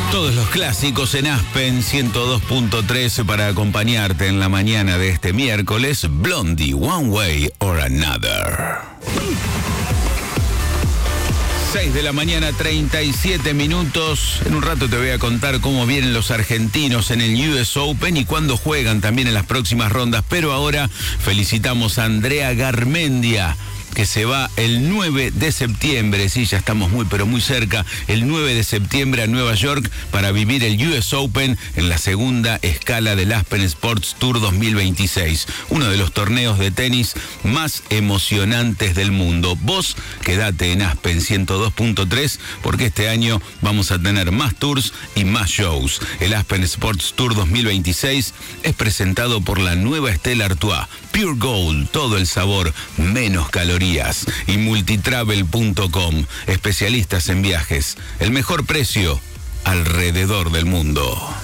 Todos los clásicos en Aspen 102.3 para acompañarte en la mañana de este miércoles. Blondie, One Way or Another. 6 de la mañana, 37 minutos. En un rato te voy a contar cómo vienen los argentinos en el US Open y cuándo juegan también en las próximas rondas. Pero ahora felicitamos a Andrea Garmendia, que se va el 9 de septiembre, sí, ya estamos muy cerca, el 9 de septiembre a Nueva York para vivir el US Open en la segunda escala del Aspen Sports Tour 2026, uno de los torneos de tenis más emocionantes del mundo. Vos quedate en Aspen 102.3 porque este año vamos a tener más tours y más shows. El Aspen Sports Tour 2026 es presentado por la nueva Stella Artois, Pure Gold, todo el sabor, menos calorías, y multitravel.com, especialistas en viajes, el mejor precio alrededor del mundo.